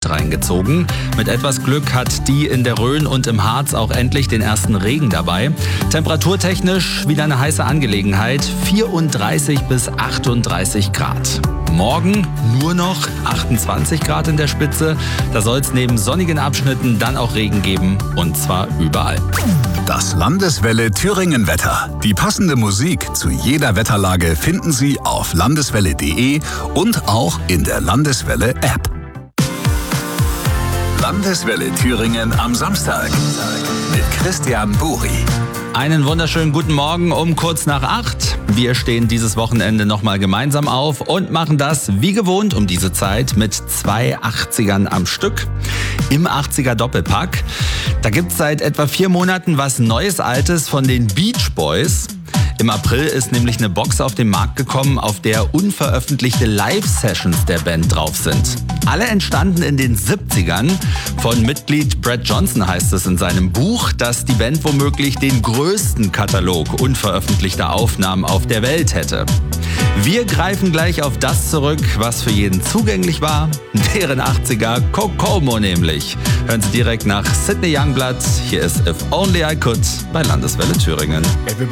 Nacht reingezogen. Mit etwas Glück hat die in der Rhön und im Harz auch endlich den ersten Regen dabei. Temperaturtechnisch wieder eine heiße Angelegenheit, 34 bis 38 Grad. Morgen nur noch 28 Grad in der Spitze. Da soll es neben sonnigen Abschnitten dann auch Regen geben, und zwar überall. Das Landeswelle Thüringen Wetter. Die passende Musik zu jeder Wetterlage finden Sie auf landeswelle.de und auch in der Landeswelle App. Landeswelle Thüringen am Samstag mit Christian Buri. Einen wunderschönen guten Morgen um kurz nach 8. Wir stehen dieses Wochenende nochmal gemeinsam auf und machen das wie gewohnt um diese Zeit mit 2 80ern am Stück im 80er Doppelpack. Da gibt's seit etwa 4 Monaten was Neues Altes von den Beach Boys. Im April ist nämlich eine Box auf den Markt gekommen, auf der unveröffentlichte Live-Sessions der Band drauf sind. Alle entstanden in den 70ern. Von Mitglied Brad Johnson heißt es in seinem Buch, dass die Band womöglich den größten Katalog unveröffentlichter Aufnahmen auf der Welt hätte. Wir greifen gleich auf das zurück, was für jeden zugänglich war. Deren 80er Kokomo nämlich. Hören Sie direkt nach Sidney Youngblood. Hier ist If Only I Could bei Landeswelle Thüringen.